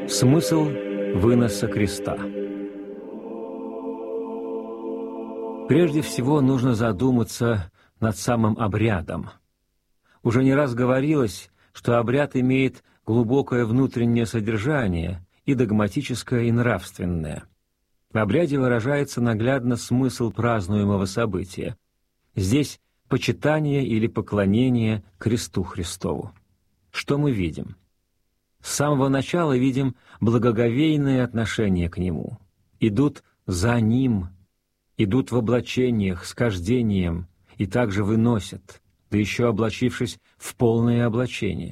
Смысл выноса креста. Прежде всего нужно задуматься над самым обрядом. Уже не раз говорилось, что обряд имеет глубокое внутреннее содержание, и догматическое, и нравственное. В обряде выражается наглядно смысл празднуемого события. Здесь почитание или поклонение кресту Христову. Что мы видим? С самого начала видим благоговейное отношение к Нему. Идут за Ним, идут в облачениях с кождением и также выносят, да еще облачившись в полное облачение.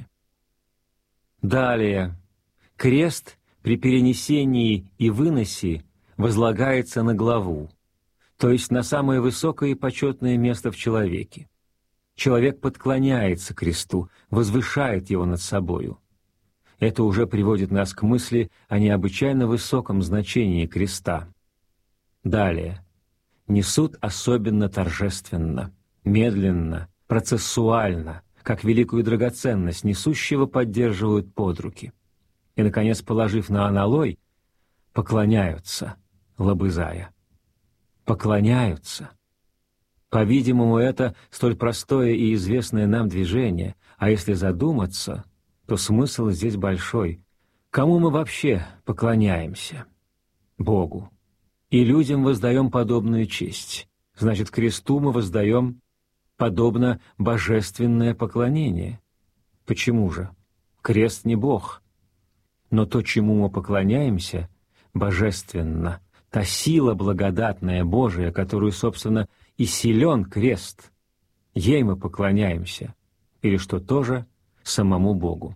Далее, крест при перенесении и выносе возлагается на главу, то есть на самое высокое и почетное место в человеке. Человек подклоняется кресту, возвышает его над собою. Это уже приводит нас к мысли о необычайно высоком значении креста. Далее. Несут особенно торжественно, медленно, процессуально, как великую драгоценность несущего поддерживают под руки. И, наконец, положив на аналой, поклоняются, лобызая. Поклоняются. По-видимому, это столь простое и известное нам движение, а если задуматься, то смысл здесь большой. Кому мы вообще поклоняемся? Богу. И людям воздаем подобную честь. Значит, кресту мы воздаем подобно божественное поклонение. Почему же? Крест не Бог. Но то, чему мы поклоняемся, божественно. Та сила благодатная Божия, которую, собственно, и силен крест. Ей мы поклоняемся. Или, что тоже, самому Богу.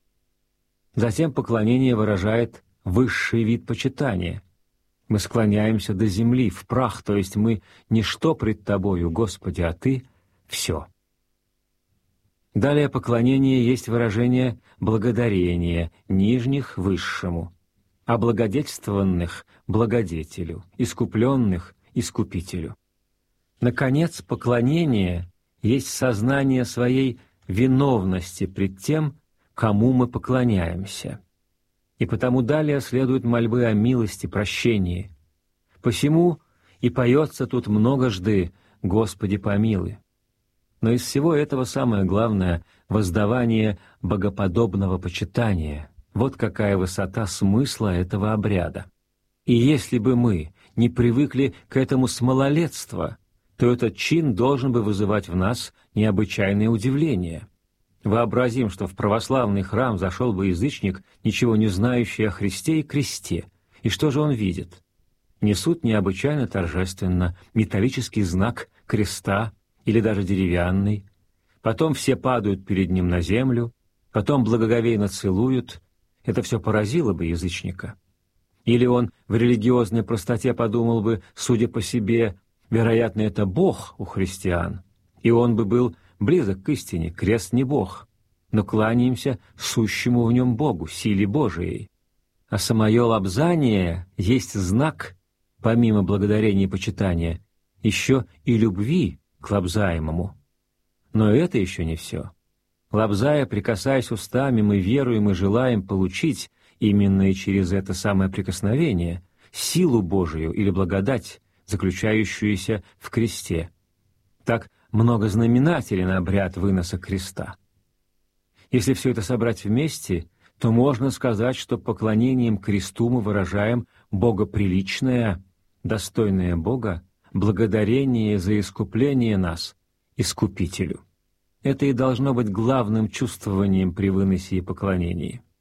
Затем поклонение выражает высший вид почитания. Мы склоняемся до земли, в прах, то есть мы ничто пред Тобою, Господи, а Ты — все. Далее поклонение есть выражение благодарения нижних высшему, облагодетельствованных — благодетелю, искупленных — искупителю. Наконец, поклонение есть сознание своей виновности пред тем, кому мы поклоняемся. И потому далее следуют мольбы о милости, прощении. Посему и поется тут многожды «Господи, помилуй». Но из всего этого самое главное — воздавание богоподобного почитания. Вот какая высота смысла этого обряда. И если бы мы не привыкли к этому с малолетства, то этот чин должен бы вызывать в нас необычайное удивление. Вообразим, что в православный храм зашел бы язычник, ничего не знающий о Христе и кресте. И что же он видит? Несут необычайно торжественно металлический знак креста или даже деревянный. Потом все падают перед ним на землю, потом благоговейно целуют. Это все поразило бы язычника. Или он в религиозной простоте подумал бы, судя по себе, вероятно, это Бог у христиан, и он бы был близок к истине, крест не Бог, но кланяемся сущему в нем Богу, силе Божией. А самое лобзание есть знак, помимо благодарения и почитания, еще и любви к лобзаемому. Но это еще не все. Лобзая, прикасаясь устами, мы веруем и желаем получить именно и через это самое прикосновение силу Божию или благодать, заключающуюся в кресте. Так многознаменателен обряд выноса креста. Если все это собрать вместе, то можно сказать, что поклонением кресту мы выражаем богоприличное, достойное Бога, благодарение за искупление нас, Искупителю. Это и должно быть главным чувствованием при выносе и поклонении.